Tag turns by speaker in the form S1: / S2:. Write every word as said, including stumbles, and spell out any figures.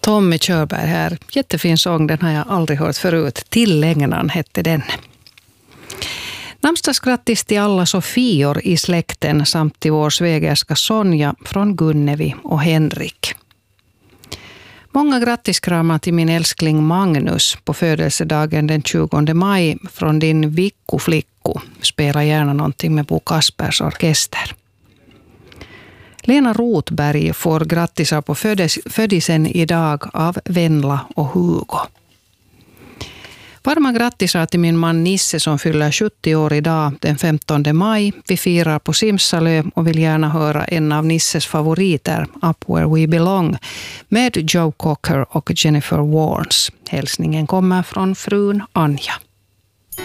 S1: Tommy Körberg här. Jättefin sång, den har jag aldrig hört förut. Tillägnan hette den. Namnsdagsgrattis till alla Sofior i släkten samt till vår svägerska Sonja från Gunnevi och Henrik. Många grattiskramar till min älskling Magnus på födelsedagen den tjugonde maj från din Vikku Flikku. Spela gärna någonting med Bo Kaspers orkester. Lena Rotberg får grattisar på födes, födisen idag av Venla och Hugo. Varma grattisar till min man Nisse som fyller sjuttio år idag den femtonde maj. Vi firar på Simsalö och vill gärna höra en av Nisses favoriter, Up Where We Belong, med Joe Cocker och Jennifer Warnes. Hälsningen kommer från frun Anja.